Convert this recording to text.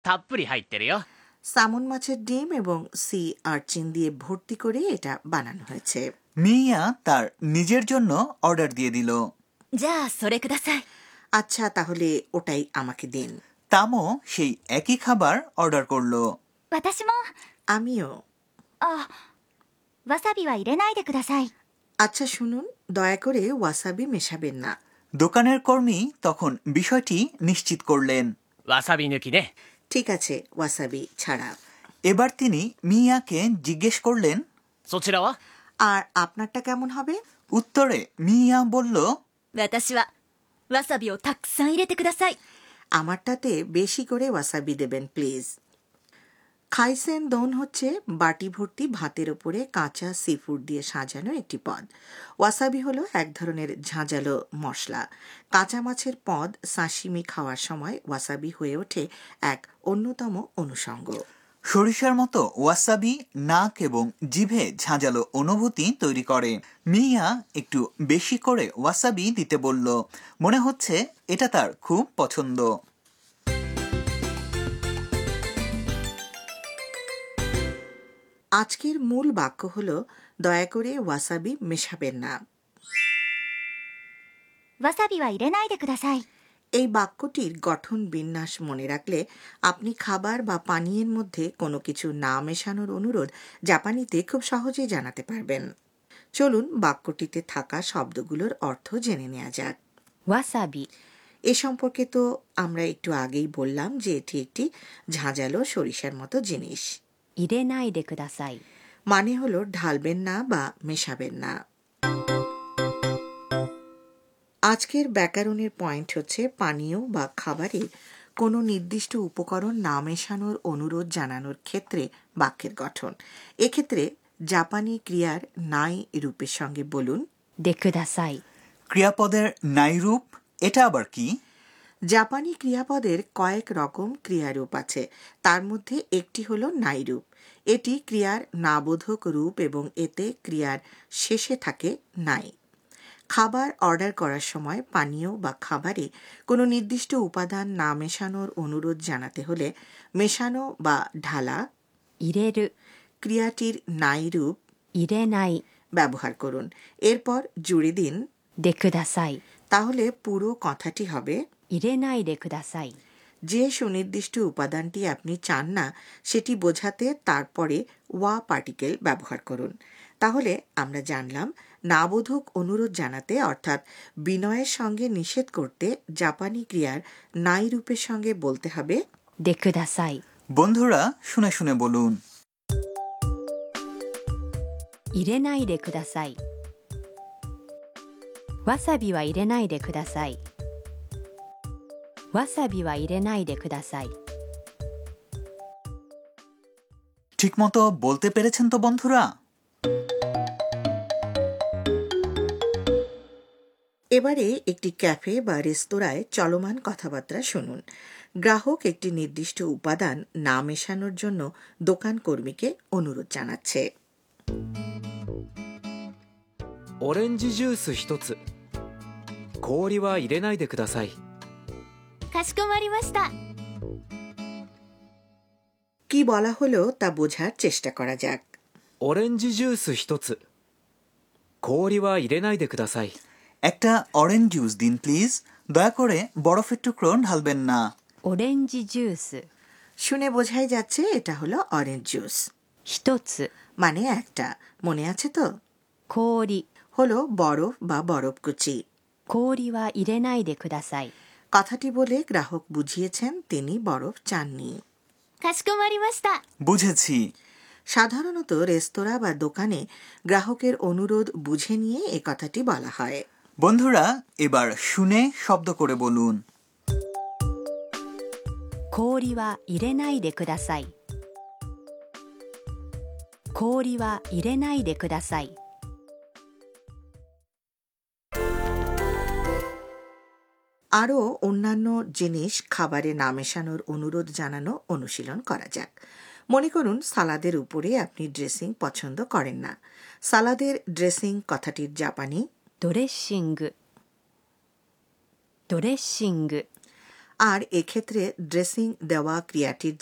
たっぷり入ってるよ。 সামন মাছের ডিম এবং সি আর্চিন দিয়ে ভর্তি করে এটা বানানো হয়েছে। মিয়া তার নিজের জন্য অর্ডার দিয়ে দিল। じゃあそれください。 আচ্ছা, তাহলে ওটাই আমাকে দিন। তামো সেই একই খাবার অর্ডার করলো। 私も。 আমিও। あ、わさびは入れないでください。 আচ্ছা শুনুন, দয়া করে ওয়াসাবি মেশাবেন না। দোকানের কর্মী তখন বিষয়টি নিশ্চিত করলেন। わさび抜きね。 ঠিক আছে, ওয়াসাবি ছাড়া। এবার তিনি মিয়াকে জিজ্ঞেস করলেন, そちらは? আর আপনারটা কেমন হবে? উত্তরে মিয়া বলল, 私はわさびをたくさん入れてください。 আমারটাতে বেশি করে ওয়াসাবি দেবেন প্লিজ। খাইসেন দোন হচ্ছে বাটি ভর্তি ভাতের উপরে কাঁচা সি ফুড দিয়ে সাজানো একটি পদ। ওয়াসাবি হলো এক ধরনের ঝাঁঝালো মশলা। কাঁচা মাছের পদ সাশিমি খাওয়ার সময় ওয়াসাবি হয়ে ওঠে এক অন্যতম অনুষঙ্গ। সরিষার মতো ওয়াসাবি নাক এবং জিভে ঝাঁঝালো অনুভূতি তৈরি করে। মিয়া একটু বেশি করে ওয়াসাবি দিতে বলল, মনে হচ্ছে এটা তার খুব পছন্দ। আজকের মূল বাক্য হলো, দয়া করে ওয়াসাবি মেশাবেন না। わさびは入れないでください。 এই বাক্যটির গঠন বিন্যাস মনে রাখলে আপনি খাবার বা পানীয়ের মধ্যে কোনো কিছু না মেশানোর অনুরোধ জাপানিতে খুব সহজেই জানাতে পারবেন। চলুন বাক্যটিতে থাকা শব্দগুলোর অর্থ জেনে নেওয়া যাক। わさび এ সম্পর্কে তো আমরা একটু আগেই বললাম যে এটি একটি ঝাঁঝালো সরিষার মতো জিনিস। 入れないでください。 মানে হলো ঢালবেন না বা মেশাবেন না। আজকের ব্যাকরণের পয়েন্ট হচ্ছে পানীয় বা খাবারে কোনো নির্দিষ্ট উপকরণ না মেশানোর অনুরোধ জানানোর ক্ষেত্রে বাক্যের গঠন। এক্ষেত্রে জাপানি ক্রিয়ার নাই রূপের সঙ্গে বলুন でください。 ক্রিয়াপদের নাইরূপ, এটা আবার কি? জাপানি ক্রিয়াপদের কয়েক রকম ক্রিয়ারূপ আছে, তার মধ্যে একটি হলো নাইরূপ। এটি ক্রিয়ার নাবোধক রূপ এবং এতে ক্রিয়ার শেষে থাকে নাই। খাবার অর্ডার করার সময় পানীয় বা খাবারে কোনো নির্দিষ্ট উপাদান না মেশানোর অনুরোধ জানাতে হলে মেশানো বা ঢালা 入れる ক্রিয়াটির নাই রূপ 入れない ব্যবহার করুন। এরপর জুড়ে দিন でください。 তাহলে পুরো কথাটি হবে 入れないでください。 যে সুনির্দিষ্ট উপাদানটি আপনি চান না সেটি বোঝাতে তারপরে ওয়া পার্টিকেল ব্যবহার করুন। তাহলে আমরা জানলাম নাবোধক অনুরোধ জানাতে অর্থাৎ বিনয়ের সঙ্গে নিষেধ করতে জাপানি ক্রিয়ার নাই রূপের সঙ্গে বলতে হবে でください。 বন্ধুরা শুনে শুনে বলুন, 入れないでください。わさびは入れないでください。わさびは入れないでください。 ঠিকমতো বলতে পেরেছেন তো বন্ধুরা? এবারে একটি ক্যাফে বা রেস্তোরাঁয় চলমান কথাবার্তা শুনুন। গ্রাহক একটি নির্দিষ্ট উপাদান না মেশানোর জন্য দোকান কর্মীকে অনুরোধ জানাচ্ছে। オレンジジュース一つ。氷は入れないでください。 かしこまりました。 কি বলা হলো তা বোঝার চেষ্টা করা যাক। オレンジジュース一つ。氷は入れないでください。 একটা অরেঞ্জ জুস দিন প্লিজ, দয়া করে বরফের টুকরো ঢালবেন না। オレンジジュース শুনে বোঝাই যাচ্ছে এটা হলো অরেঞ্জ জুস। 一つ মানে একটা, মনে আছে তো? 氷 হলো বরফ বা বরফকুচি। 氷は入れないでください。 কথাটি বলে গ্রাহক বুঝিয়েছেন তিনি বরফ চাননি। かしこまりました。 বুঝেছি। সাধারণত রেস্তোরাঁ বা দোকানে গ্রাহকের অনুরোধ বুঝে নিয়ে এ কথাটি বলা হয়। বন্ধুরা এবার শুনে শব্দ করে বলুন, 氷は入れないでください。氷は入れないでください。 আরও অন্যান্য জিনিস খাবারে না মেশানোর অনুরোধ জানানো অনুশীলন করা যাক। মনে করুন সালাদের উপরে আপনি ড্রেসিং পছন্দ করেন না। সালাদের ড্রেসিং কথাটির জাপানি ドレッシングドレッシング。 আর এক্ষেত্রে ড্রেসিং দেওয়া ক্রিয়াটির